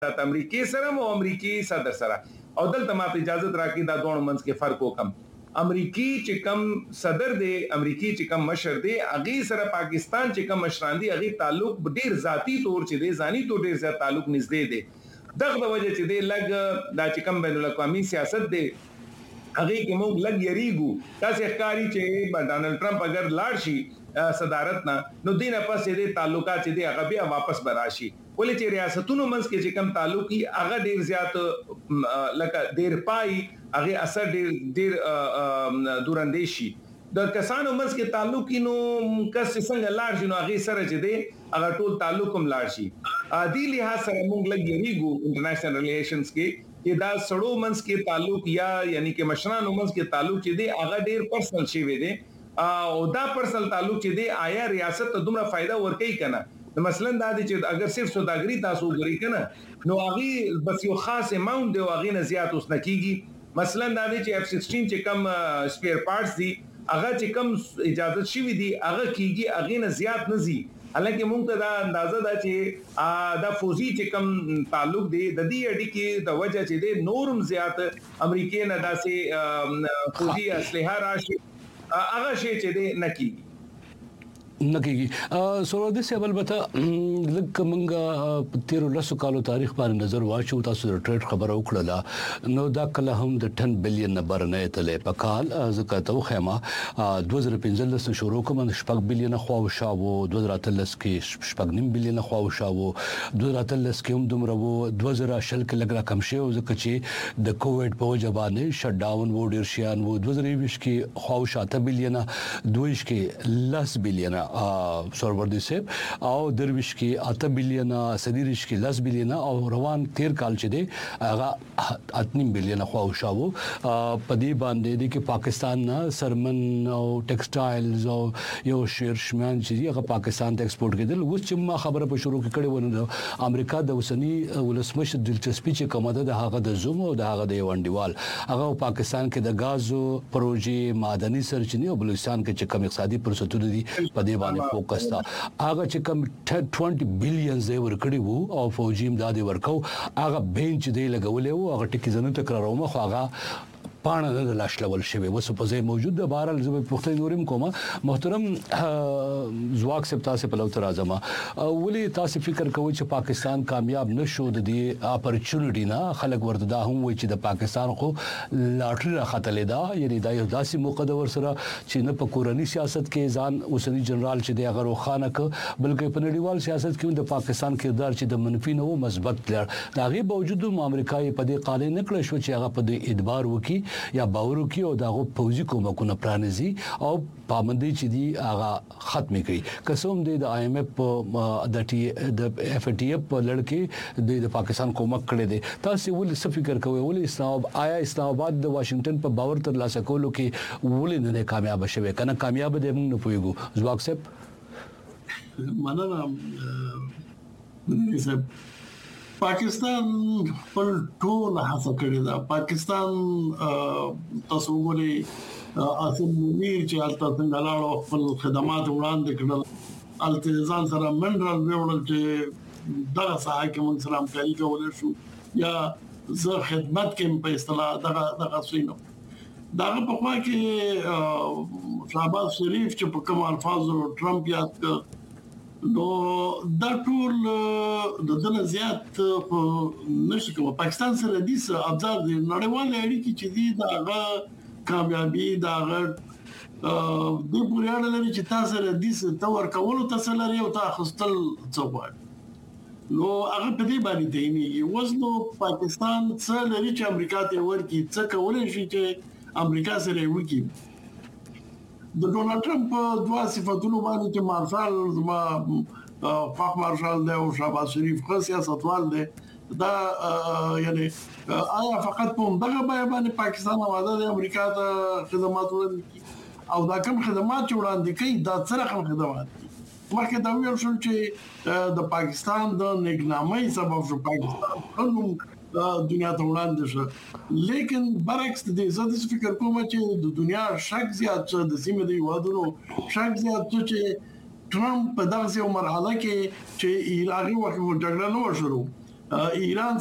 د امریکای سره او امریکای صدر سره او دلته ما ته اجازه راکړي دا دوه منځ کې فرق وکم. امریکای چې کم صدر دی امریکای چې کم مشر دی هغه سره پاکستان چې کم مشران دي هغه تعلق ډیر ذاتی تور چې دی ځاني تور ډیر زیات تعلق نږدې دی. دغه وجه چې دی لګ دا چې کم بین الاقوامي سیاست دی هغه کې موږ لګ یریګو تاسو ښکاری چې ډانلډ ټرمپ اگر لاړ شي صدارت نه نو دینه پسې د تعلقات دي هغه بیا واپس براشي ولې چې ریاستونو منځ کې چې کم تعلقي هغه ډیر زیات لکه ډیر پای هغه اثر ډیر دوراندیشي د کسانو منځ کې تعلقي نو کس څنګه لاړ شي نو هغه سره چې دی هغه ټول تعلق هم لاړ شي. عادي لحاظ سره موږ لګ یریګو انټرنیشنل ریلیشنز کې دا سړو منځ کې تعلق یا یعنی کې مشرانو منځ کې تعلق چې دی هغه ډیر پرسنل شي وي دی او دا پرسنل تعلق چې دی آیا ریاست ته دومره فائدہ ورکړي کنه مثلا دا چې اگر صرف سوداګری تاسو غوړي کنه نو هغه بس یو خاص اماونت دی هغه نه زیات اوس نکېږي. مثلا دا چې F-16 چې کم سپیر پارټس دي هغه چې کم اجازه شوی دي هغه کیږي هغه نه زیات نه زی حالانکه موږ ته دا اندازه ده چې دا فوزي چې کم تعلق دی د دې اړیکې کې د وجه چې دی نورم زیات امریکای نه داسې فوزي اسلحه راشي هغه شی چې دی نکېږي سورودي صاحب البته لکه موږ 13 کالو تاریخ باندې نظر واچو تاسو د ټریډ خبره وکړه نو دا کله هم د 10 بلین نمبر نه تلې په کال ځکه ته خیمه 2015 شروع کوم 8 بلین خو شاو 2013 کې 8.5 بلین خو شاو 2013 کې هم دومره وو 2010 کې لګرا کم شو ځکه چې د کووډ په وجه باندې شټ ډاون وو ډیر شیان وو 2020 کې خو 7 بلین 20 کې 10 بلین سروردي صاحب او درویش کې 8 بلین سدیریش کې 10 بلین او روان 13 کال چې دی هغه 8 بلین خو شاو په دې باندې د کې پاکستان نه سرمن او ټیکسټایلز او یو شیر شمان چې هغه پاکستان ته ایکسپورټ کېدل اوس چې ما خبره په شروع کې کړې ونه امریکا د اوسنی ولسمشر دلچسپي چې کومه ده د هغه د زوم او د هغه د یوانډیوال هغه پاکستان کې د غازو پروژې معدني سرچینې او بلوچستان کې چې کوم اقتصادي فرصتونه دي په دې باندې فوکس تا هغه چې کوم 20 بلین زې ورکړي وو او فوجي امداد ورکاو هغه بینچ دی لګولې وو هغه ټکی زنه تکراروم خو هغه پانه د لاش لول شوی وسو په ځای موجود د بهرال زب پختې نورم کومه محترم زواک سپ تاسو په لوتر اعظم ولي تاسو فکر کوئ چې پاکستان کامیاب نشو د دې اپورچونټی نه خلک ورته دا هم وایي چې د پاکستان خو لاټري راخاتلې دا یعنی دا یو داسې مقدور سره چې نه په کورنی سیاست کې ځان اوسنی جنرال چې د هغه روخانه ک بلکې په نړیوال سیاست کې د پاکستان کردار چې د منفي نه و مثبت لړ دا غي باوجود امریکای په دې قانون نه کړی شو چې هغه په دې ادبار وکي یا باور کی او دغه پوزي کومکونه پرانیزي او پابندي چې دی هغه ختم کړي قسم دی د آی ایم ایف د اف ټی اف په لړ کې د پاکستان کومک کړي دي تاسو ول څه فکر کوئ ول اسلام آباد د واشنگټن په باور تر لاسه کولو کې ول نه کامیاب شوه کنه کامیاب دي موږ نه پويګو زواک صاحب مننه پاکستان پر ټول هڅه کړې ده. پاکستان تاسو وګورئ اسم منیر چې الته څنګه لاړو خپل خدمات وړاندې کړل التزام سره منرال ویول چې دغه ساحه کې موږ سلام کوي کولای شو یا زه خدمت کې په اصطلاح دغه سوینو دغه په خوا کې شهباز شریف چې په کوم الفاظو ټرمپ یاد نو دا ټول د دنیا زیات نشي کوم پاکستان سره د دې ابزار د نړیوال اړیکې چې دي دا کامیابی دا د پوریاړه لري چې تاسو سره د دې تور کولو تاسو لري او تاسو خپل څوبای نو هغه په دې باندې دی وزنو پاکستان څخه لري چې امریکا ته ورکی څه کولای شي چې امریکا سره وکی د ډونالد ټرمپ دوا صفاتونو باندې چې مارشال زما فخ مارشال دی او شهباز شریف خاص سیاستوال دی دا یعنی آیا فقط په دغه باندې پاکستان آماده دی امریکا ته خدمات وړاندې او دا کوم خدمات وړاندې کوي دا څه رقم خدمات دي مخکې دا ویل شو چې د پاکستان د نګنامۍ سبب شو پاکستان خلک دنیا ته وړاندې شو لیکن برعکس د دې فکر کوم چې د دنیا شک زیات د سیمې د یوادونو شک زیات چې ټرمپ په دغه مرحله کې چې ایران وخت جګړه نو شروع ایران